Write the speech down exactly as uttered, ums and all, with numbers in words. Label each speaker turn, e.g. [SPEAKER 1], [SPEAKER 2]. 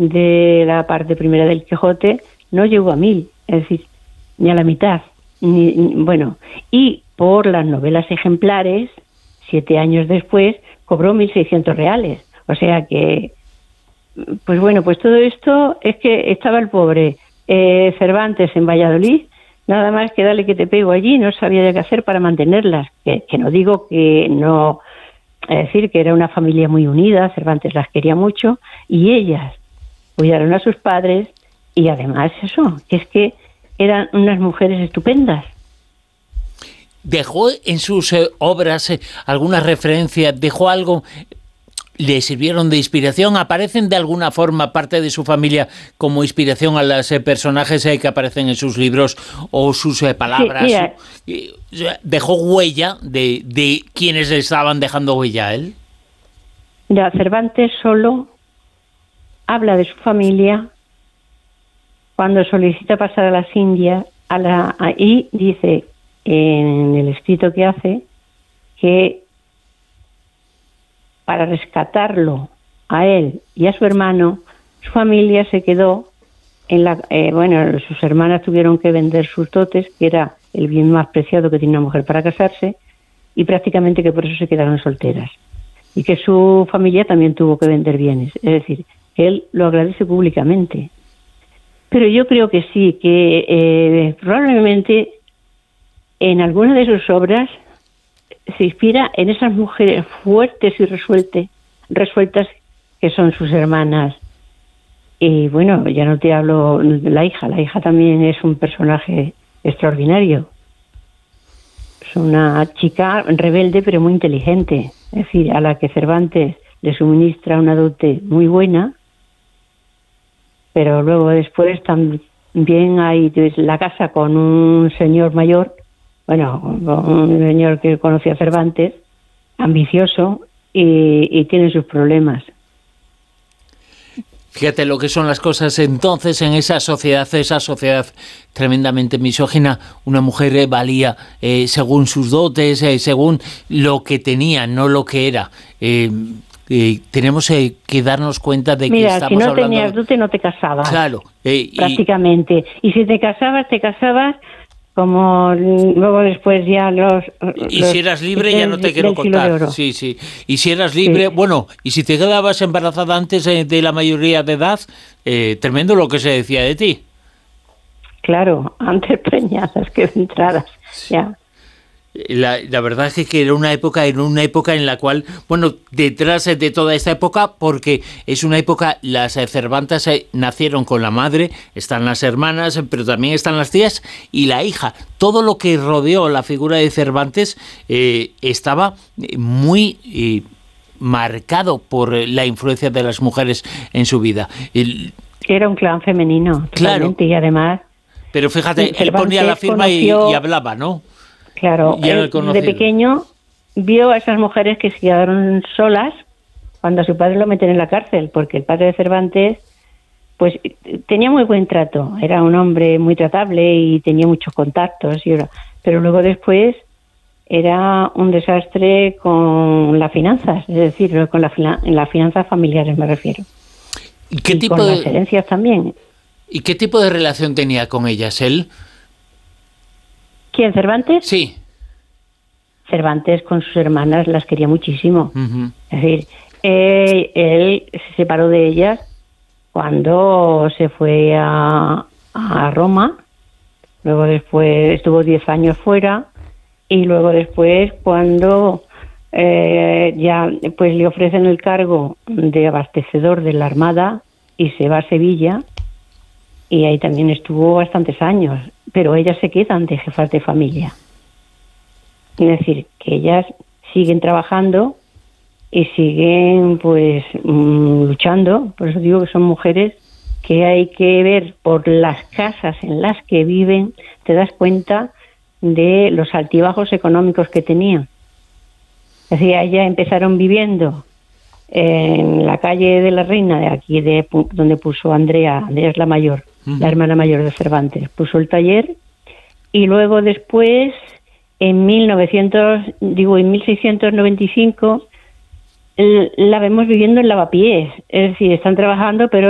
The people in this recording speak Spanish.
[SPEAKER 1] de la parte primera del Quijote no llegó a mil, es decir, ni a la mitad. Ni, ni, bueno, y por las novelas ejemplares, siete años después, cobró mil seiscientos reales. O sea que, pues bueno, pues todo esto es que estaba el pobre eh, Cervantes en Valladolid, nada más que dale que te pego allí, no sabía ya qué hacer para mantenerlas. Que, que no digo que no, es decir, que era una familia muy unida, Cervantes las quería mucho, y ellas cuidaron a sus padres, y además eso, que es que eran unas mujeres estupendas.
[SPEAKER 2] ¿Dejó en sus eh, obras eh, alguna referencia? ¿Dejó algo? ¿Le sirvieron de inspiración? ¿Aparecen de alguna forma parte de su familia como inspiración a los eh, personajes eh, que aparecen en sus libros o sus eh, palabras? Sí, mira, ¿dejó huella de, de quienes le estaban dejando huella a él?
[SPEAKER 1] Ya, Cervantes solo habla de su familia cuando solicita pasar a las Indias, a la, ahí dice en el escrito que hace que para rescatarlo a él y a su hermano, su familia se quedó en la... Eh, bueno, sus hermanas tuvieron que vender sus dotes, que era el bien más preciado que tiene una mujer para casarse, y prácticamente que por eso se quedaron solteras. Y que su familia también tuvo que vender bienes. Es decir, él lo agradece públicamente. Pero yo creo que sí, que eh, probablemente en alguna de sus obras se inspira en esas mujeres fuertes y resueltas, resueltas que son sus hermanas. Y bueno, ya no te hablo de la hija, la hija también es un personaje extraordinario. Es una chica rebelde pero muy inteligente, es decir, a la que Cervantes le suministra una dote muy buena, pero luego después también hay la casa con un señor mayor, bueno, un señor que conocía a Cervantes, ambicioso, y, y tiene sus problemas.
[SPEAKER 2] Fíjate lo que son las cosas entonces en esa sociedad, esa sociedad tremendamente misógina. Una mujer eh, valía eh, según sus dotes, eh, según lo que tenía, no lo que era. Eh, eh, tenemos eh, que darnos cuenta de
[SPEAKER 1] Mira,
[SPEAKER 2] que estamos
[SPEAKER 1] si no
[SPEAKER 2] hablando...
[SPEAKER 1] tenías dote no te casabas.
[SPEAKER 2] Claro. Eh,
[SPEAKER 1] prácticamente. Y... y si te casabas, te casabas como luego después ya los...
[SPEAKER 2] Y
[SPEAKER 1] los,
[SPEAKER 2] si eras libre ya no te quiero contar. Sí, sí. Y si eras libre, sí. Bueno, y si te quedabas embarazada antes de la mayoría de edad, eh, tremendo lo que se decía de ti.
[SPEAKER 1] Claro, antes preñadas que entradas, ya.
[SPEAKER 2] La, la verdad es que era una época, era una época en la cual, bueno, detrás de toda esta época, porque es una época, las Cervantes eh, nacieron con la madre, están las hermanas, pero también están las tías y la hija. Todo lo que rodeó la figura de Cervantes eh, estaba muy eh, marcado por la influencia de las mujeres en su vida. El,
[SPEAKER 1] era un clan femenino,
[SPEAKER 2] claro.
[SPEAKER 1] Y además...
[SPEAKER 2] Pero fíjate, él ponía la firma conoció... y, y hablaba, ¿no?
[SPEAKER 1] Claro, él, de pequeño vio a esas mujeres que se quedaron solas cuando a su padre lo meten en la cárcel, porque el padre de Cervantes pues tenía muy buen trato, era un hombre muy tratable y tenía muchos contactos, y era, pero luego después era un desastre con las finanzas, es decir, con las la finanzas familiares me refiero.
[SPEAKER 2] ¿Y qué
[SPEAKER 1] y
[SPEAKER 2] tipo
[SPEAKER 1] con
[SPEAKER 2] de
[SPEAKER 1] las herencias también?
[SPEAKER 2] ¿Y qué tipo de relación tenía con ellas él?
[SPEAKER 1] ¿Quién, Cervantes?
[SPEAKER 2] Sí.
[SPEAKER 1] Cervantes con sus hermanas las quería muchísimo.
[SPEAKER 2] Uh-huh.
[SPEAKER 1] Es decir, eh, él se separó de ellas cuando se fue a, a Roma, luego después estuvo diez años fuera, y luego después cuando eh, ya pues le ofrecen el cargo de abastecedor de la Armada y se va a Sevilla, y ahí también estuvo bastantes años, pero ellas se quedan de jefas de familia. Es decir, que ellas siguen trabajando y siguen pues mmm, luchando. Por eso digo que son mujeres que hay que ver por las casas en las que viven, te das cuenta de los altibajos económicos que tenían. Es decir, ellas empezaron viviendo en la calle de la Reina, de aquí de donde puso Andrea, Andrea es la mayor, uh-huh. la hermana mayor de Cervantes, puso el taller, y luego después en mil novecientos, digo en mil seiscientos noventa y cinco la vemos viviendo en Lavapiés, es decir, están trabajando pero